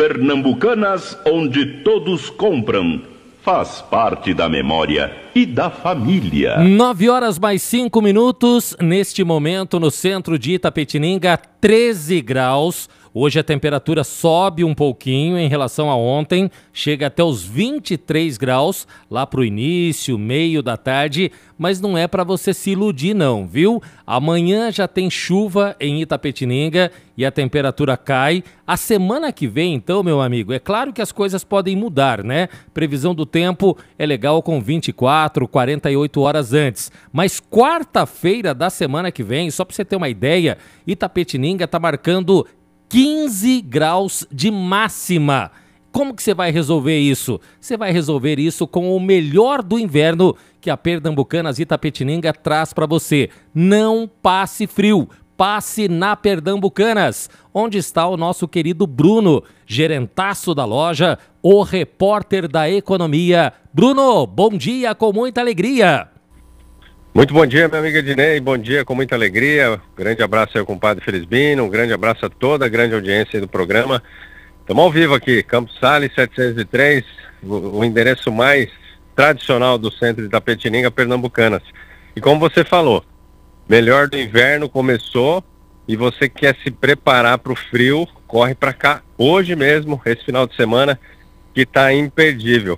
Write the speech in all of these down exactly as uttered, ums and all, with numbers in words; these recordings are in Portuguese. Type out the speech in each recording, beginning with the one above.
Pernambucanas, onde todos compram. Faz parte da memória e da família. Nove horas mais cinco minutos. Neste momento, no centro de Itapetininga, treze graus. Hoje a temperatura sobe um pouquinho em relação a ontem, chega até os vinte e três graus, lá para o início, meio da tarde, mas não é para você se iludir não, viu? Amanhã já tem chuva em Itapetininga e a temperatura cai. A semana que vem, então, meu amigo, é claro que as coisas podem mudar, né? Previsão do tempo é legal com vinte e quatro, quarenta e oito horas antes, mas quarta-feira da semana que vem, só para você ter uma ideia, Itapetininga está marcando quinze graus de máxima. Como que você vai resolver isso? Você vai resolver isso com o melhor do inverno que a Pernambucanas Itapetininga traz para você. Não passe frio, passe na Pernambucanas, onde está o nosso querido Bruno, gerentaço da loja, o repórter da economia. Bruno, bom dia com muita alegria. Muito bom dia, minha amiga Ednei, bom dia com muita alegria, grande abraço aí ao compadre Felizbino, um grande abraço a toda a grande audiência do programa. Estamos ao vivo aqui, Campos Sales setecentos e três, o, o endereço mais tradicional do centro de Itapetininga, Pernambucanas. E como você falou, melhor do inverno começou e você quer se preparar para o frio, corre para cá hoje mesmo, esse final de semana, que está imperdível.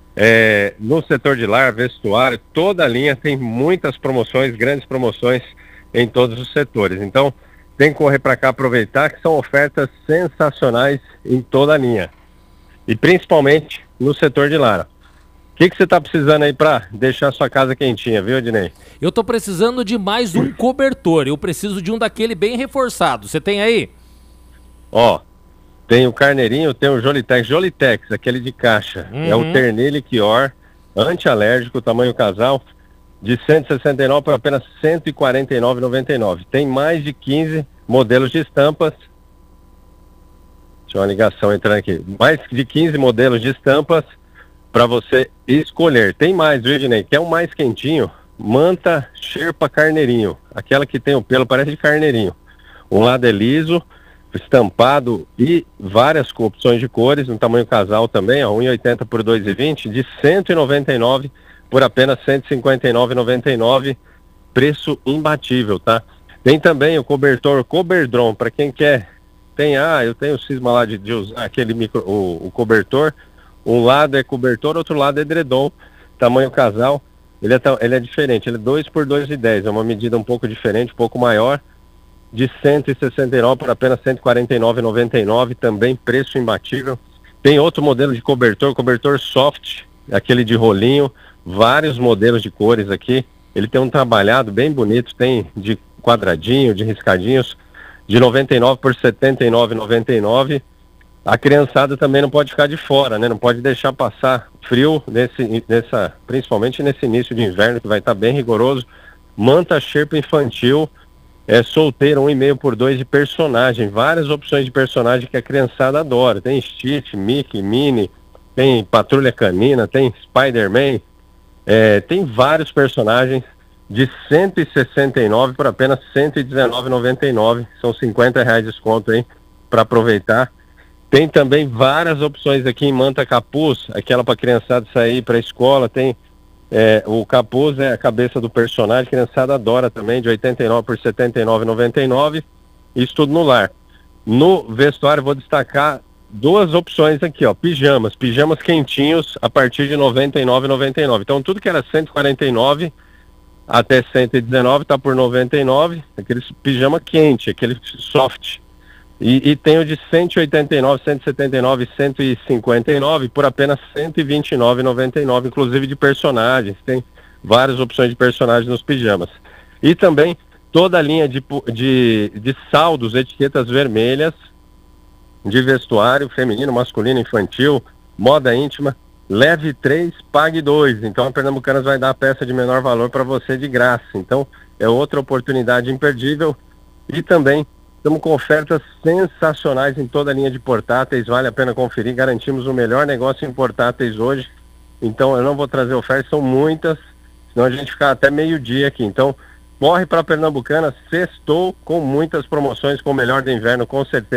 É, no setor de lar, vestuário, toda a linha tem muitas promoções, grandes promoções em todos os setores. Então, tem que correr para cá aproveitar, que são ofertas sensacionais em toda a linha. E principalmente no setor de lar. O que, que você está precisando aí para deixar sua casa quentinha, viu, Ednei? Eu estou precisando de mais um cobertor. Eu preciso de um daquele bem reforçado. Você tem aí? Ó. Tem o Carneirinho, tem o Jolitex. Jolitex, aquele de caixa. Uhum. É o Ternille Quior, antialérgico, tamanho casal, de cento e sessenta e nove por apenas cento e quarenta e nove reais e noventa e nove centavos. Tem mais de quinze modelos de estampas. Deixa uma ligação entrando aqui. Mais de quinze modelos de estampas para você escolher. Tem mais, viu, Ednei? Quer um mais quentinho? Manta Sherpa Carneirinho. Aquela que tem o pelo, parece de carneirinho. Um lado é liso, estampado e várias opções de cores, no tamanho casal também, ó, um e oitenta por dois e vinte, de cento e noventa e nove por apenas cento e cinquenta e nove reais e noventa e nove centavos, preço imbatível, tá? Tem também o cobertor Coberdron, para quem quer, tem, ah, eu tenho cisma lá de, de usar aquele micro, o, o cobertor, um lado é cobertor, outro lado é edredom, tamanho casal, ele é, ele é diferente, ele é dois por dois e dez, é uma medida um pouco diferente, um pouco maior, de cento e sessenta e nove por apenas cento e quarenta e nove reais e noventa e nove centavos, também preço imbatível. Tem outro modelo de cobertor, cobertor soft, aquele de rolinho, vários modelos de cores aqui. Ele tem um trabalhado bem bonito, tem de quadradinho, de riscadinhos, de noventa e nove por setenta e nove reais e noventa e nove centavos. A criançada também não pode ficar de fora, né? Não pode deixar passar frio, nesse, nessa, principalmente nesse início de inverno, que vai estar bem rigoroso. Manta Sherpa infantil, é solteiro, um e meio por dois de personagem, várias opções de personagem que a criançada adora. Tem Stitch, Mickey, Minnie, tem Patrulha Canina, tem Spider-Man, é, tem vários personagens de cento e sessenta e nove por apenas cento e dezenove reais e noventa e nove centavos, são cinquenta reais de desconto aí para aproveitar. Tem também várias opções aqui em manta capuz, aquela para a criançada sair para a escola, tem É, o capuz é a cabeça do personagem, a criançada adora também, de oitenta e nove por setenta e nove reais e noventa e nove centavos, isso tudo no lar. No vestuário vou destacar duas opções aqui, ó, pijamas, pijamas quentinhos a partir de noventa e nove reais e noventa e nove centavos. Então tudo que era cento e quarenta e nove reais até cento e dezenove reais tá por noventa e nove reais, aquele pijama quente, aquele soft. E, e tem o de cento e oitenta e nove, cento e setenta e nove e cento e cinquenta e nove por apenas cento e vinte e nove reais e noventa e nove centavos, inclusive de personagens. Tem várias opções de personagens nos pijamas. E também toda a linha de, de, de saldos, etiquetas vermelhas, de vestuário feminino, masculino, infantil, moda íntima. Leve três, pague dois. Então a Pernambucanas vai dar a peça de menor valor para você de graça. Então é outra oportunidade imperdível. E também estamos com ofertas sensacionais em toda a linha de portáteis, vale a pena conferir, garantimos o melhor negócio em portáteis hoje, então eu não vou trazer ofertas, são muitas, senão a gente fica até meio-dia aqui, então corre para Pernambucanas, sextou com muitas promoções, com o melhor do inverno, com certeza,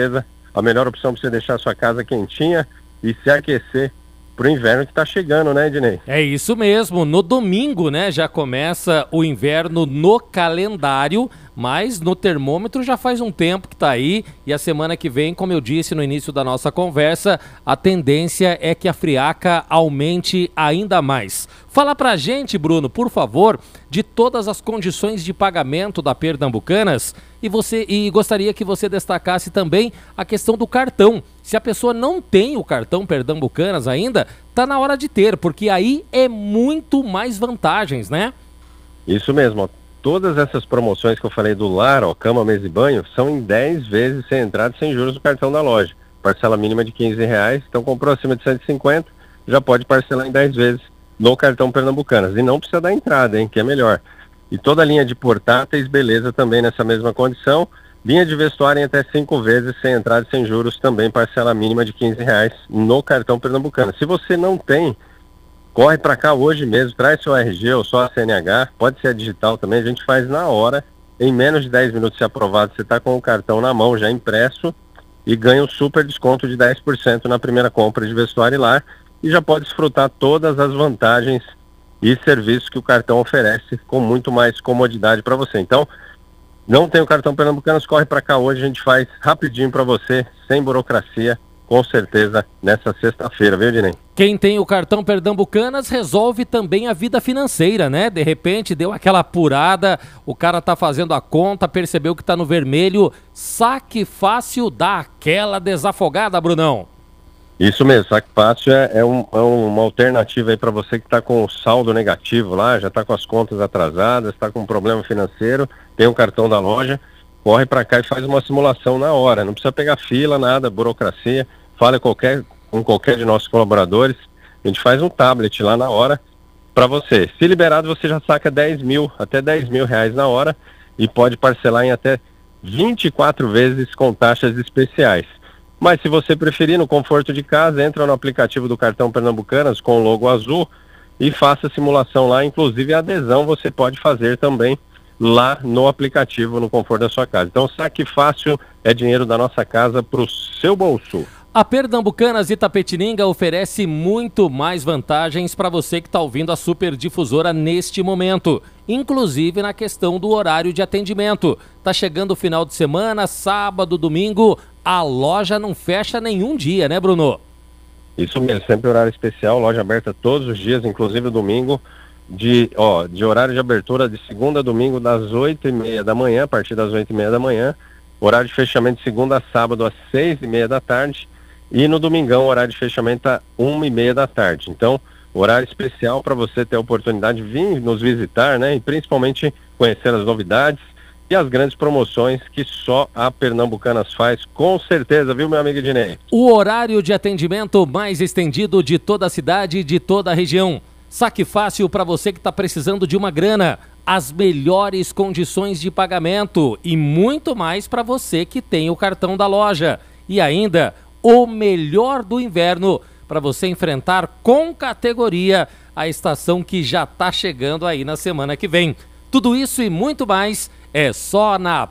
a melhor opção para você deixar a sua casa quentinha e se aquecer para o inverno que está chegando, né, Ednei? É isso mesmo, no domingo, né, já começa o inverno no calendário, mas no termômetro já faz um tempo que está aí, e a semana que vem, como eu disse no início da nossa conversa, a tendência é que a friaca aumente ainda mais. Fala pra gente, Bruno, por favor, de todas as condições de pagamento da Pernambucanas, e você e gostaria que você destacasse também a questão do cartão. Se a pessoa não tem o cartão Pernambucanas ainda, tá na hora de ter, porque aí é muito mais vantagens, né? Isso mesmo, ó. Todas essas promoções que eu falei do lar, ó, cama, mesa e banho, são em dez vezes sem entrada e sem juros do cartão da loja. Parcela mínima de quinze reais, então comprou acima de cento e cinquenta, já pode parcelar em dez vezes no cartão Pernambucanas. E não precisa dar entrada, hein, que é melhor. E toda a linha de portáteis, beleza, também nessa mesma condição. Linha de vestuário em até cinco vezes sem entrada e sem juros, também parcela mínima de quinze reais no cartão Pernambucanas. Se você não tem, corre para cá hoje mesmo, traz seu R G ou só a C N H, pode ser a digital também, a gente faz na hora, em menos de dez minutos se aprovado, você está com o cartão na mão já impresso e ganha um super desconto de dez por cento na primeira compra de vestuário e lar, e já pode desfrutar todas as vantagens e serviços que o cartão oferece com muito mais comodidade para você. Então, não tem o cartão Pernambucanas, corre para cá hoje, a gente faz rapidinho para você, sem burocracia, com certeza, nessa sexta-feira, viu, Dinei? Quem tem o cartão Pernambucanas resolve também a vida financeira, né? De repente deu aquela apurada, o cara tá fazendo a conta, percebeu que tá no vermelho, Saque Fácil dá aquela desafogada, Brunão. Isso mesmo, Saque Fácil é, é, um, é uma alternativa aí para você que está com o saldo negativo lá, já está com as contas atrasadas, está com um problema financeiro, tem o cartão da loja, corre para cá e faz uma simulação na hora, não precisa pegar fila, nada, burocracia, fale qualquer, com qualquer de nossos colaboradores, a gente faz um tablet lá na hora para você. Se liberado, você já saca dez mil, até dez mil reais na hora e pode parcelar em até vinte e quatro vezes com taxas especiais. Mas se você preferir, no conforto de casa, entra no aplicativo do cartão Pernambucanas com o logo azul e faça a simulação lá, inclusive a adesão você pode fazer também lá no aplicativo, no conforto da sua casa. Então, Saque Fácil é dinheiro da nossa casa para o seu bolso. A Pernambucanas Itapetininga oferece muito mais vantagens para você que está ouvindo a Super Difusora neste momento, inclusive na questão do horário de atendimento. Tá chegando o final de semana, sábado, domingo, a loja não fecha nenhum dia, né, Bruno? Isso mesmo, sempre horário especial, loja aberta todos os dias, inclusive o domingo, de, ó, de horário de abertura de segunda a domingo das oito e meia da manhã, a partir das oito e meia da manhã, horário de fechamento de segunda a sábado às seis e meia da tarde, e no domingão, horário de fechamento a uma e meia da tarde. Então, horário especial para você ter a oportunidade de vir nos visitar, né? E principalmente conhecer as novidades e as grandes promoções que só a Pernambucanas faz, com certeza, viu, meu amigo Ednei? O horário de atendimento mais estendido de toda a cidade e de toda a região. Saque Fácil para você que está precisando de uma grana. As melhores condições de pagamento e muito mais para você que tem o cartão da loja. E ainda o melhor do inverno para você enfrentar com categoria a estação que já está chegando aí na semana que vem. Tudo isso e muito mais é só na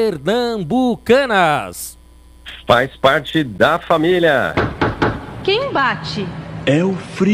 Pernambucanas. Faz parte da família. Quem bate? É o frio.